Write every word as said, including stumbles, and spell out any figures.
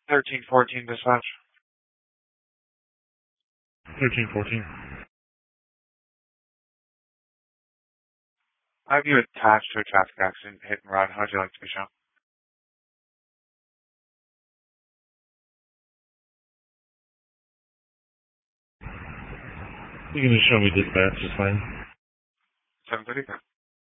thirteen fourteen dispatch. thirteen fourteen. I have you attached to a traffic accident, hit and run. How'd you like to be shown? You can just show me dispatch, it's fine. seven thirty.